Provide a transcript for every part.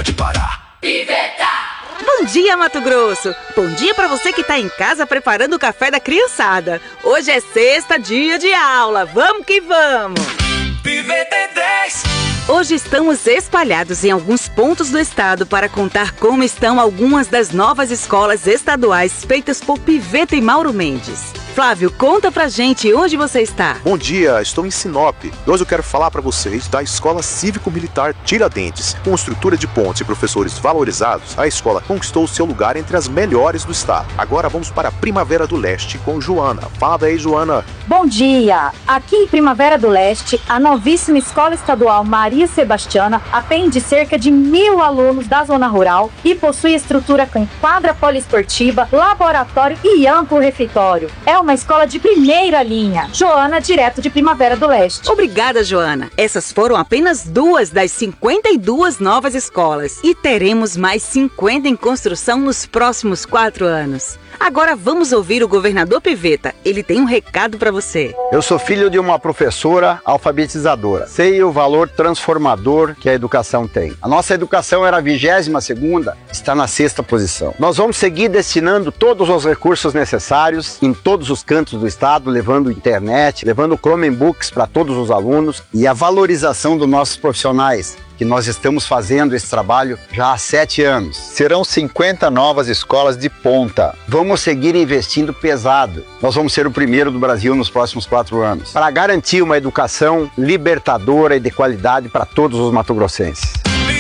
pode parar. Piveta! Bom dia, Mato Grosso! Bom dia para você que tá em casa preparando o café da criançada. Hoje é sexta, dia de aula. Vamos que vamos! Piveta é 10! Hoje estamos espalhados em alguns pontos do estado para contar como estão algumas das novas escolas estaduais feitas por Piveta e Mauro Mendes. Flávio, conta pra gente onde você está. Bom dia, estou em Sinop. Hoje eu quero falar para vocês da Escola Cívico-Militar Tiradentes. Com estrutura de pontes e professores valorizados, a escola conquistou seu lugar entre as melhores do estado. Agora vamos para a Primavera do Leste com Joana. Fala aí, Joana. Bom dia! Aqui em Primavera do Leste, a novíssima Escola Estadual Maria Sebastiana atende cerca de 1.000 alunos da zona rural e possui estrutura com quadra poliesportiva, laboratório e amplo refeitório. É uma escola de primeira linha. Joana, direto de Primavera do Leste. Obrigada, Joana. Essas foram apenas 2 das 52 novas escolas e teremos mais 50 em construção nos próximos 4 anos. Agora vamos ouvir o governador Piveta. Ele tem um recado para você. Eu sou filho de uma professora alfabetizadora. Sei o valor transformador que a educação tem. A nossa educação era a 22ª, está na 6ª posição. Nós vamos seguir destinando todos os recursos necessários em todos os cantos do estado, levando internet, levando Chromebooks para todos os alunos e a valorização dos nossos profissionais, que nós estamos fazendo esse trabalho já há 7 anos. Serão 50 novas escolas de ponta. Vamos seguir investindo pesado. Nós vamos ser o primeiro do Brasil nos próximos 4 anos, para garantir uma educação libertadora e de qualidade para todos os mato-grossenses.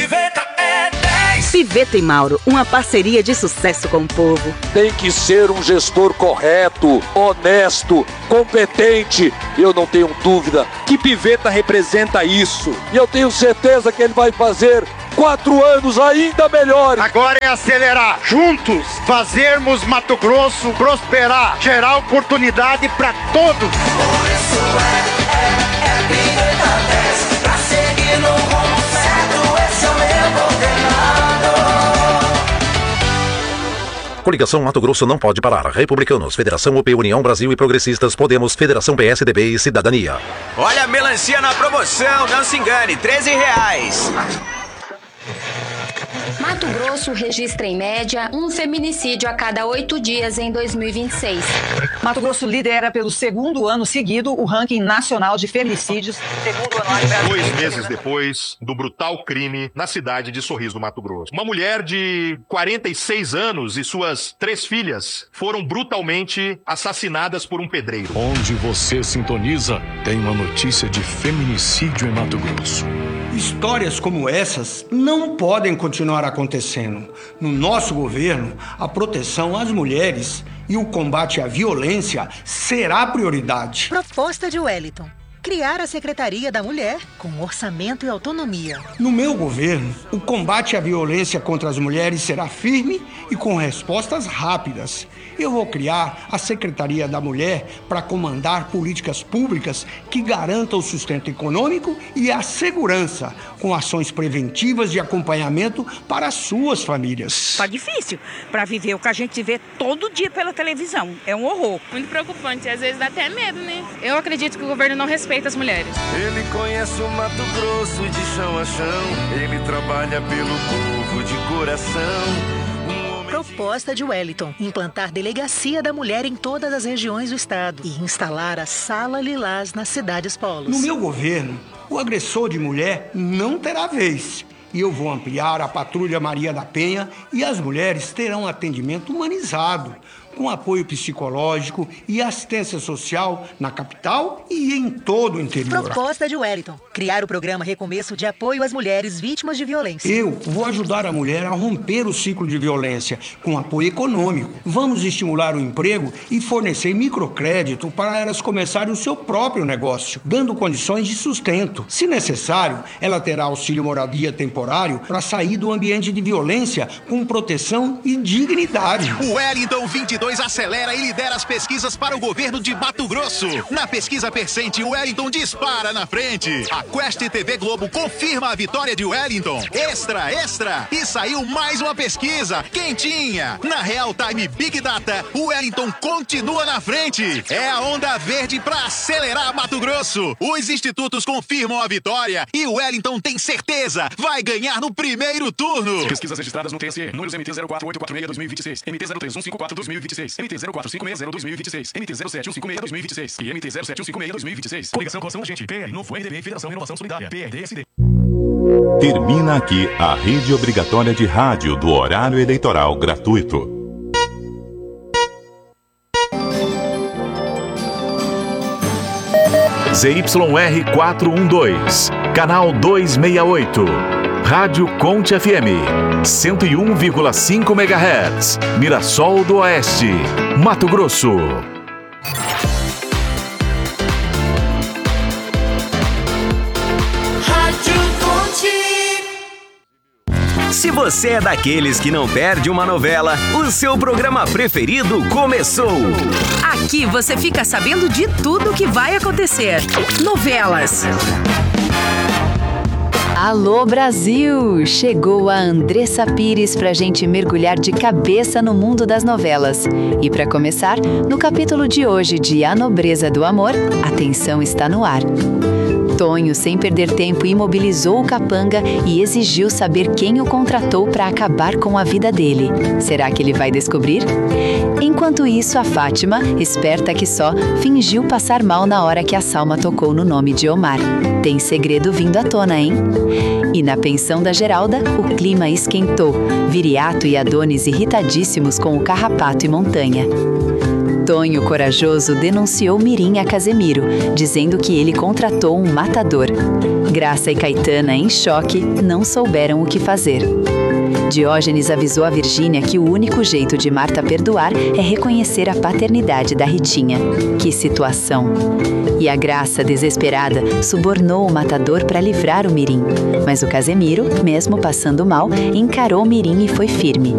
Piveta e Mauro, uma parceria de sucesso com o povo. Tem que ser um gestor correto, honesto, competente. Eu não tenho dúvida que Piveta representa isso. E eu tenho certeza que ele vai fazer 4 anos ainda melhores. Agora é acelerar, juntos, fazermos Mato Grosso prosperar, gerar oportunidade para todos. Por isso é Piveta 10, pra seguir no rumo certo, esse é o meu governador. Coligação Mato Grosso não pode parar. Republicanos, Federação UP, União Brasil e Progressistas, Podemos, Federação PSDB e Cidadania. Olha a melancia na promoção, não se engane, R$13. Mato Grosso registra em média um feminicídio a cada 8 dias em 2026. Mato Grosso lidera pelo 2º ano seguido o ranking nacional de feminicídios. 2 meses depois do brutal crime na cidade de Sorriso do Mato Grosso. Uma mulher de 46 anos e suas 3 filhas foram brutalmente assassinadas por um pedreiro. Onde você sintoniza, tem uma notícia de feminicídio em Mato Grosso. Histórias como essas não podem continuar acontecendo. No nosso governo, a proteção às mulheres e o combate à violência será prioridade. Proposta de Wellington: criar a Secretaria da Mulher com orçamento e autonomia. No meu governo, o combate à violência contra as mulheres será firme e com respostas rápidas. Eu vou criar a Secretaria da Mulher para comandar políticas públicas que garantam o sustento econômico e a segurança, com ações preventivas de acompanhamento para as suas famílias. Tá difícil para viver o que a gente vê todo dia pela televisão. É um horror. Muito preocupante, às vezes dá até medo, né? Eu acredito que o governo não respeita as mulheres. Ele conhece o Mato Grosso de chão a chão, ele trabalha pelo povo de coração. Proposta de Wellington: implantar delegacia da mulher em todas as regiões do estado e instalar a Sala Lilás nas cidades polos. No meu governo, o agressor de mulher não terá vez. E eu vou ampliar a Patrulha Maria da Penha e as mulheres terão atendimento humanizado, com apoio psicológico e assistência social na capital e em todo o interior. Proposta de Wellington: criar o programa Recomeço de apoio às mulheres vítimas de violência. Eu vou ajudar a mulher a romper o ciclo de violência com apoio econômico. Vamos estimular o emprego e fornecer microcrédito para elas começarem o seu próprio negócio, dando condições de sustento. Se necessário, ela terá auxílio moradia temporário para sair do ambiente de violência com proteção e dignidade. O Wellington 22 2022 acelera e lidera as pesquisas para o governo de Mato Grosso. Na pesquisa Percente, o Wellington dispara na frente. A Quest TV Globo confirma a vitória de Wellington. Extra, extra! E saiu mais uma pesquisa, quentinha. Na Real Time Big Data, o Wellington continua na frente. É a onda verde para acelerar Mato Grosso. Os institutos confirmam a vitória e o Wellington tem certeza, vai ganhar no primeiro turno. Pesquisas registradas no TSE, números MT 04846-2026, MT 03154-2026, MT 04560-2026, MT 07156-2026 e MT 07156-2026. Coligação Coração Agente, PL, Novo RDB, Federação Renovação Solidária, PRDSD. Termina aqui a rede obrigatória de rádio do horário eleitoral gratuito. ZYR 412, canal 268. Rádio Conte FM, 101,5 MHz, Mirassol do Oeste, Mato Grosso. Rádio Conte. Se você é daqueles que não perde uma novela, o seu programa preferido começou. Aqui você fica sabendo de tudo que vai acontecer. Novelas. Alô Brasil! Chegou a Andressa Pires pra gente mergulhar de cabeça no mundo das novelas. E pra começar, no capítulo de hoje de A Nobreza do Amor, a tensão está no ar. Tonho, sem perder tempo, imobilizou o capanga e exigiu saber quem o contratou para acabar com a vida dele. Será que ele vai descobrir? Enquanto isso, a Fátima, esperta que só, fingiu passar mal na hora que a Salma tocou no nome de Omar. Tem segredo vindo à tona, hein? E na pensão da Geralda, o clima esquentou. Viriato e Adonis irritadíssimos com o Carrapato e Montanha. Tonho, corajoso, denunciou Mirim a Casemiro, dizendo que ele contratou um matador. Graça e Caetana, em choque, não souberam o que fazer. Diógenes avisou a Virgínia que o único jeito de Marta perdoar é reconhecer a paternidade da Ritinha. Que situação! E a Graça, desesperada, subornou o matador para livrar o Mirim. Mas o Casemiro, mesmo passando mal, encarou Mirim e foi firme.